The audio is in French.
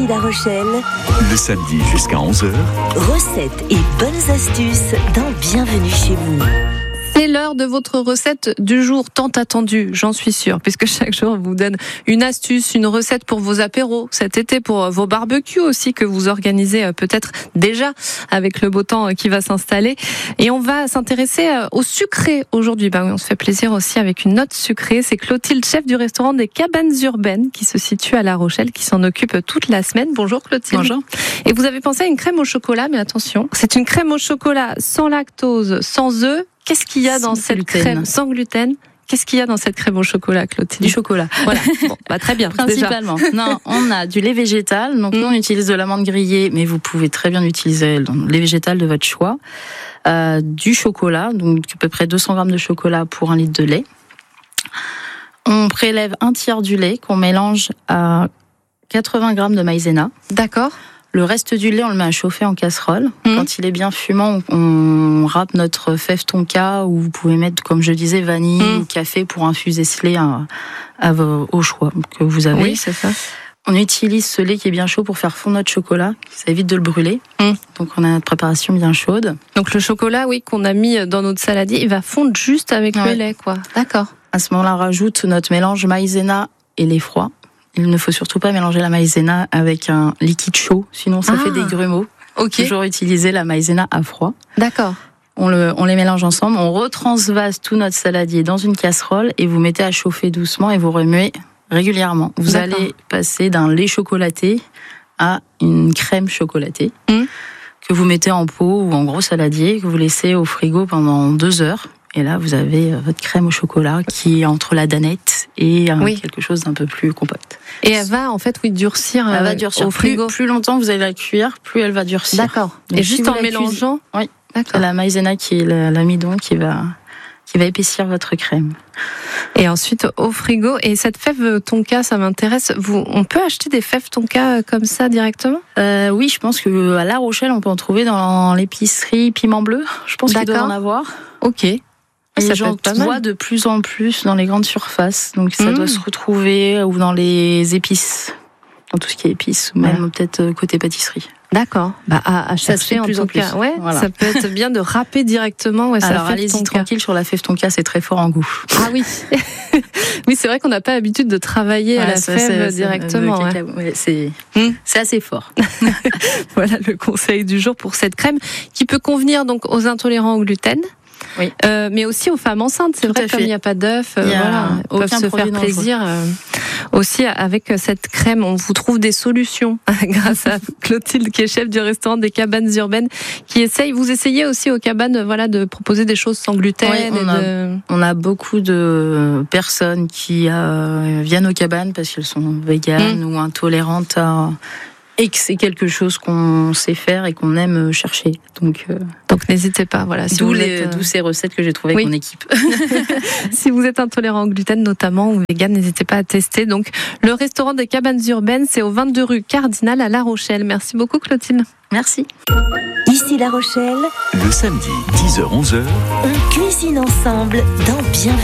Ici La Rochelle, Le samedi jusqu'à 11h, recettes et bonnes astuces dans Bienvenue chez vous. C'est l'heure de votre recette du jour tant attendue, j'en suis sûre, puisque chaque jour on vous donne une astuce, une recette pour vos apéros cet été, pour vos barbecues aussi que vous organisez peut-être déjà avec le beau temps qui va s'installer. Et on va s'intéresser au sucré aujourd'hui. Oui, on se fait plaisir aussi avec une note sucrée. C'est Clotilde, chef du restaurant des Cabanes Urbaines, qui se situe à La Rochelle, qui s'en occupe toute la semaine. Bonjour Clotilde. Bonjour. Et vous avez pensé à une crème au chocolat, mais attention, c'est une crème au chocolat sans lactose, sans œufs. Qu'est-ce qu'il y a dans cette crème sans gluten? Qu'est-ce qu'il y a dans cette crème au chocolat, Clotilde? Du chocolat. Voilà. Bon, très bien. Principalement. Déjà. Non, on a du lait végétal. Donc, nous, on utilise de l'amande grillée, mais vous pouvez très bien utiliser le lait végétal de votre choix. Du chocolat, donc à peu près 200 grammes de chocolat pour 1 litre de lait. On prélève un tiers du lait qu'on mélange à 80 grammes de maïzena. D'accord. Le reste du lait, on le met à chauffer en casserole. Quand il est bien fumant, on râpe notre fève tonka, ou vous pouvez mettre, comme je disais, vanille ou café pour infuser ce lait au choix que vous avez. Oui, c'est ça. On utilise ce lait qui est bien chaud pour faire fondre notre chocolat. Ça évite de le brûler. Donc on a notre préparation bien chaude. Donc le chocolat, oui, qu'on a mis dans notre saladier, il va fondre juste avec le lait, quoi. D'accord. À ce moment-là, on rajoute notre mélange maïzena et lait froid. Il ne faut surtout pas mélanger la maïzena avec un liquide chaud, sinon ça fait des grumeaux. Ok. Toujours utiliser la maïzena à froid. D'accord. On les mélange ensemble, on retransvase tout notre saladier dans une casserole et vous mettez à chauffer doucement et vous remuez régulièrement. Vous allez passer d'un lait chocolaté à une crème chocolatée que vous mettez en pot ou en gros saladier, que vous laissez au frigo pendant 2 heures. Et là, vous avez votre crème au chocolat qui est entre la danette et quelque chose d'un peu plus compact. Et elle va en fait durcir, elle va durcir au frigo. Plus longtemps vous allez la cuire, plus elle va durcir. D'accord. Donc, et juste en mélangeant. Oui. C'est la maïzena qui est l'amidon qui va épaissir votre crème. Et ensuite au frigo. Et cette fève tonka, ça m'intéresse. On peut acheter des fèves tonka comme ça directement? Oui, je pense que à La Rochelle, on peut en trouver dans l'épicerie Piment Bleu. Je pense qu'il doit en avoir. Ok. Et les gens voient de plus en plus dans les grandes surfaces. Donc ça doit se retrouver ou dans les épices, dans tout ce qui est épices, ou même peut-être côté pâtisserie. D'accord. À chercher en tout cas. Ouais, voilà. Ça peut être bien de râper directement. Ouais, alors allez-y tranquille sur la fève tonka, c'est très fort en goût. Ah oui. Oui, c'est vrai qu'on n'a pas l'habitude de travailler à la fève directement. C'est assez fort. Voilà le conseil du jour pour cette crème qui peut convenir donc aux intolérants au gluten. Oui. Mais aussi aux femmes enceintes, c'est vrai, comme il n'y a pas d'œufs, elles peuvent se faire plaisir aussi avec cette crème. On vous trouve des solutions grâce à Clotilde, qui est chef du restaurant des Cabanes Urbaines, qui vous essayez aussi aux cabanes, de proposer des choses sans gluten. On a beaucoup de personnes qui viennent aux cabanes parce qu'elles sont véganes ou intolérantes et que c'est quelque chose qu'on sait faire et qu'on aime chercher. Donc n'hésitez pas. Voilà, d'où ces recettes que j'ai trouvées avec mon équipe. Si vous êtes intolérant au gluten notamment ou vegan, n'hésitez pas à tester. Donc le restaurant des Cabanes Urbaines, c'est au 22 rue Cardinal à La Rochelle. Merci beaucoup Clotilde. Merci. Ici La Rochelle, le samedi 10h-11h, on cuisine ensemble dans Bienvenue.